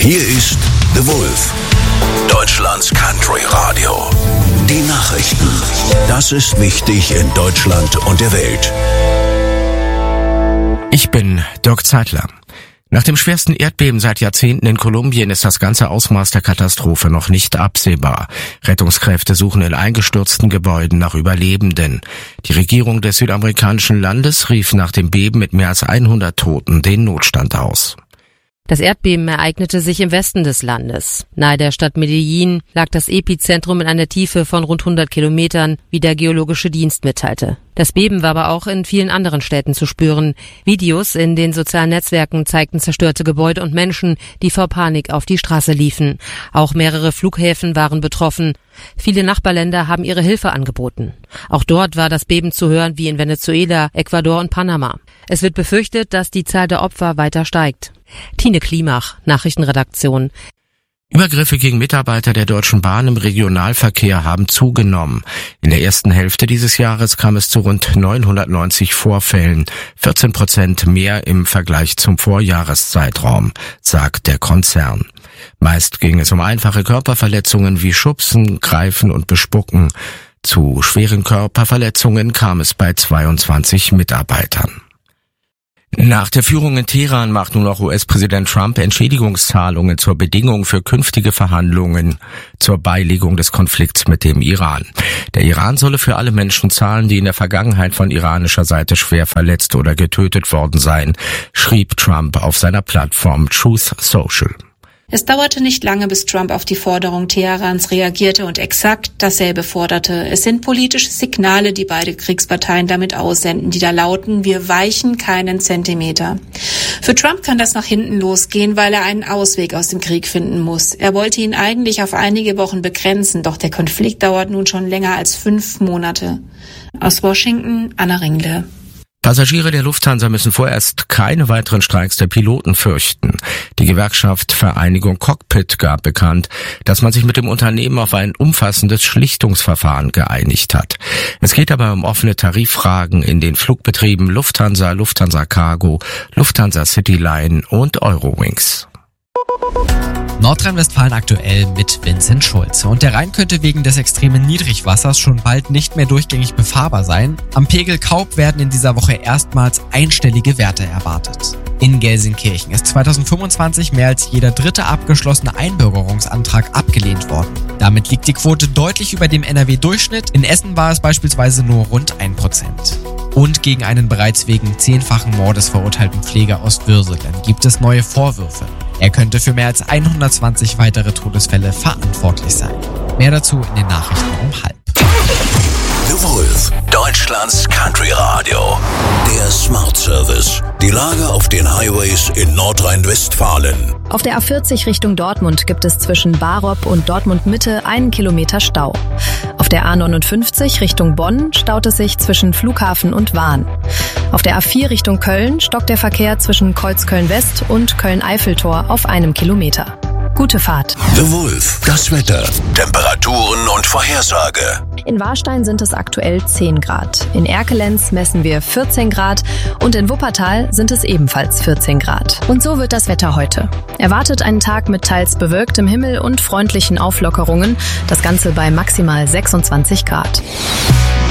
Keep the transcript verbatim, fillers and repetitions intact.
Hier ist The Wolf, Deutschlands Country Radio. Die Nachrichten. Das ist wichtig in Deutschland und der Welt. Ich bin Dirk Zeitler. Nach dem schwersten Erdbeben seit Jahrzehnten in Kolumbien ist das ganze Ausmaß der Katastrophe noch nicht absehbar. Rettungskräfte suchen in eingestürzten Gebäuden nach Überlebenden. Die Regierung des südamerikanischen Landes rief nach dem Beben mit mehr als hundert Toten den Notstand aus. Das Erdbeben ereignete sich im Westen des Landes. Nahe der Stadt Medellin lag das Epizentrum in einer Tiefe von rund hundert Kilometern, wie der Geologische Dienst mitteilte. Das Beben war aber auch in vielen anderen Städten zu spüren. Videos in den sozialen Netzwerken zeigten zerstörte Gebäude und Menschen, die vor Panik auf die Straße liefen. Auch mehrere Flughäfen waren betroffen. Viele Nachbarländer haben ihre Hilfe angeboten. Auch dort war das Beben zu hören wie in Venezuela, Ecuador und Panama. Es wird befürchtet, dass die Zahl der Opfer weiter steigt. Tine Klimach, Nachrichtenredaktion. Übergriffe gegen Mitarbeiter der Deutschen Bahn im Regionalverkehr haben zugenommen. In der ersten Hälfte dieses Jahres kam es zu rund neunhundertneunzig Vorfällen, vierzehn Prozent mehr im Vergleich zum Vorjahreszeitraum, sagt der Konzern. Meist ging es um einfache Körperverletzungen wie Schubsen, Greifen und Bespucken. Zu schweren Körperverletzungen kam es bei zweiundzwanzig Mitarbeitern. Nach der Führung in Teheran macht nun auch U S-Präsident Trump Entschädigungszahlungen zur Bedingung für künftige Verhandlungen zur Beilegung des Konflikts mit dem Iran. Der Iran solle für alle Menschen zahlen, die in der Vergangenheit von iranischer Seite schwer verletzt oder getötet worden seien, schrieb Trump auf seiner Plattform Truth Social. Es dauerte nicht lange, bis Trump auf die Forderung Teherans reagierte und exakt dasselbe forderte. Es sind politische Signale, die beide Kriegsparteien damit aussenden, die da lauten: Wir weichen keinen Zentimeter. Für Trump kann das nach hinten losgehen, weil er einen Ausweg aus dem Krieg finden muss. Er wollte ihn eigentlich auf einige Wochen begrenzen, doch der Konflikt dauert nun schon länger als fünf Monate. Aus Washington, Anna Ringle. Passagiere der Lufthansa müssen vorerst keine weiteren Streiks der Piloten fürchten. Die Gewerkschaft Vereinigung Cockpit gab bekannt, dass man sich mit dem Unternehmen auf ein umfassendes Schlichtungsverfahren geeinigt hat. Es geht dabei um offene Tariffragen in den Flugbetrieben Lufthansa, Lufthansa Cargo, Lufthansa Cityline und Eurowings. Nordrhein-Westfalen aktuell mit Vincent Schulze. Und der Rhein könnte wegen des extremen Niedrigwassers schon bald nicht mehr durchgängig befahrbar sein. Am Pegel Kaub werden in dieser Woche erstmals einstellige Werte erwartet. In Gelsenkirchen ist zweitausendfünfundzwanzig mehr als jeder dritte abgeschlossene Einbürgerungsantrag abgelehnt worden. Damit liegt die Quote deutlich über dem N R W-Durchschnitt. In Essen war es beispielsweise nur rund ein Prozent. Und gegen einen bereits wegen zehnfachen Mordes verurteilten Pfleger aus Würselen gibt es neue Vorwürfe. Er könnte für mehr als hundertzwanzig weitere Todesfälle verantwortlich sein. Mehr dazu in den Nachrichten um halb. The Wolf, Deutschlands Country Radio. Der Smart Service. Die Lage auf den Highways in Nordrhein-Westfalen. Auf der A vierzig Richtung Dortmund gibt es zwischen Barop und Dortmund Mitte einen Kilometer Stau. Auf der A neunundfünfzig Richtung Bonn staut es sich zwischen Flughafen und Wahn. Auf der A vier Richtung Köln stockt der Verkehr zwischen Kreuzköln-West und Köln-Eiffeltor auf einem Kilometer. Gute Fahrt. The Wolf, das Wetter, Temperaturen und Vorhersage. In Warstein sind es aktuell zehn Grad. In Erkelenz messen wir vierzehn Grad und in Wuppertal sind es ebenfalls vierzehn Grad. Und so wird das Wetter heute. Erwartet einen Tag mit teils bewölktem Himmel und freundlichen Auflockerungen. Das Ganze bei maximal sechsundzwanzig Grad.